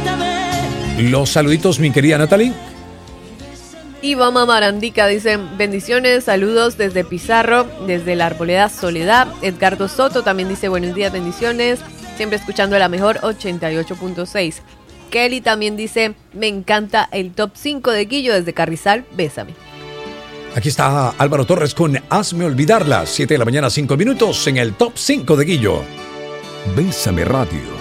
Los saluditos, mi querida Natalie. Y Mama Marandica dice, bendiciones, saludos desde Pizarro, desde la Arboleda Soledad. Edgardo Soto también dice, buenos días, bendiciones, siempre escuchando la mejor 88.6. Kelly también dice, me encanta el top 5 de Guillo desde Carrizal, bésame. Aquí está Álvaro Torres con Hazme Olvidarla, 7 de la mañana, 5 minutos en el top 5 de Guillo. Bésame Radio.